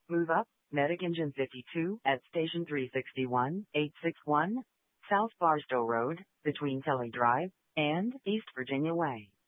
Move up, Medic Engine 52 at Station 361, 861, South Barstow Road, between Kelly Drive and East Virginia Way.